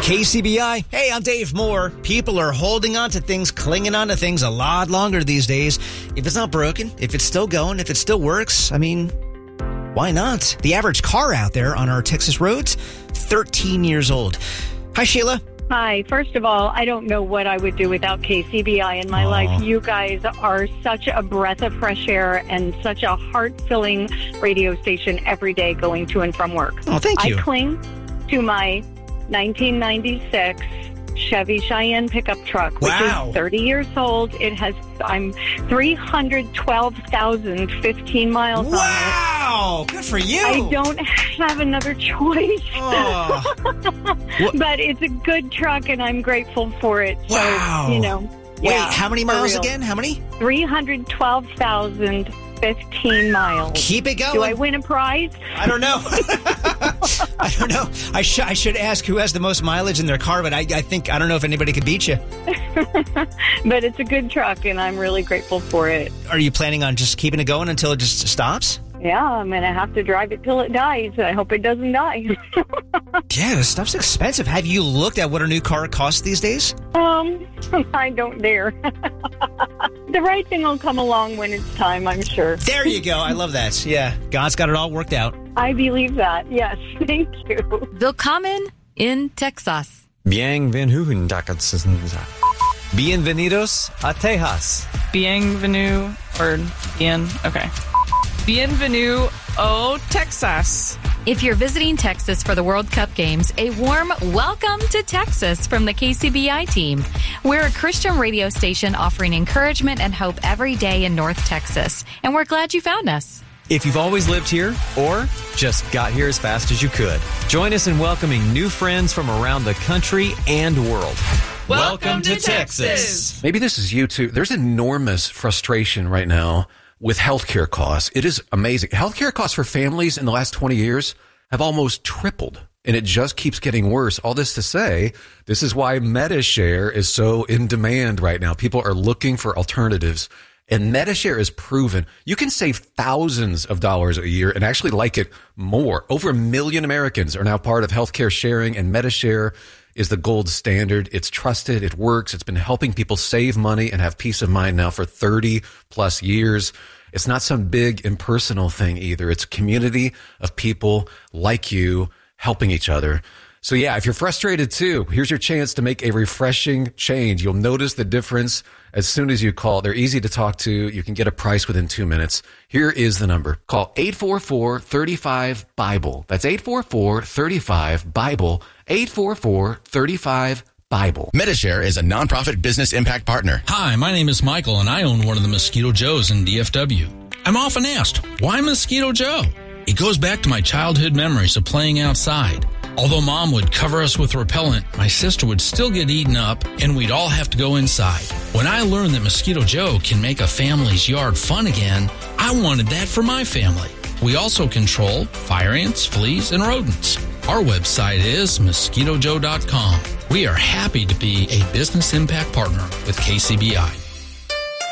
KCBI. Hey, I'm Dave Moore. People are holding on to things, clinging on to things a lot longer these days. If it's not broken, if it's still going, if it still works, I mean, why not? The average car out there on our Texas roads, 13 years old. Hi, Sheila. Hi. First of all, I don't know what I would do without KCBI in my life. You guys are such a breath of fresh air and such a heart-filling radio station every day going to and from work. Oh, thank you. I cling to my 1996 Chevy Cheyenne pickup truck, which is 30 years old. I'm 312,015 miles on it. Wow! Good for you! I don't have another choice. Oh. But it's a good truck, and I'm grateful for it. So, Wow. Wait, how many miles again? How many? 312,015 miles. Keep it going. Do I win a prize? I don't know. I don't know. I should ask who has the most mileage in their car, but I don't know if anybody could beat you. But it's a good truck, and I'm really grateful for it. Are you planning on just keeping it going until it just stops? Yeah, I'm going to have to drive it till it dies. I hope it doesn't die. Yeah, this stuff's expensive. Have you looked at what a new car costs these days? I don't dare. The right thing will come along when it's time, I'm sure. There you go. I love that. Yeah, God's got it all worked out. I believe that. Yes, thank you. Willkommen in Texas. Bienvenido en Texas. Bienvenidos a Texas. Bienvenue okay. Bienvenue au Texas. If you're visiting Texas for the World Cup games, a warm welcome to Texas from the KCBI team. We're a Christian radio station offering encouragement and hope every day in North Texas, and we're glad you found us. If you've always lived here or just got here as fast as you could, join us in welcoming new friends from around the country and world. Welcome to Texas. Maybe this is you too. There's enormous frustration right now with healthcare costs. It is amazing. Healthcare costs for families in the last 20 years have almost tripled, and it just keeps getting worse. All this to say, this is why MediShare is so in demand right now. People are looking for alternatives, and MediShare is proven. You can save thousands of dollars a year and actually like it more. Over 1 million Americans are now part of healthcare sharing, and MediShare is the gold standard. It's trusted. It works. It's been helping people save money and have peace of mind now for 30 plus years. It's not some big impersonal thing either. It's a community of people like you helping each other. So yeah, if you're frustrated too, here's your chance to make a refreshing change. You'll notice the difference as soon as you call. They're easy to talk to. You can get a price within 2 minutes. Here is the number. Call 844-35-BIBLE. That's 844-35-BIBLE. 844-35-BIBLE. MediShare is a nonprofit business impact partner. Hi, my name is Michael, and I own one of the Mosquito Joes in DFW. I'm often asked, why Mosquito Joe? It goes back to my childhood memories of playing outside. Although Mom would cover us with repellent, my sister would still get eaten up, and we'd all have to go inside. When I learned that Mosquito Joe can make a family's yard fun again, I wanted that for my family. We also control fire ants, fleas, and rodents. Our website is mosquitojoe.com. We are happy to be a business impact partner with KCBI.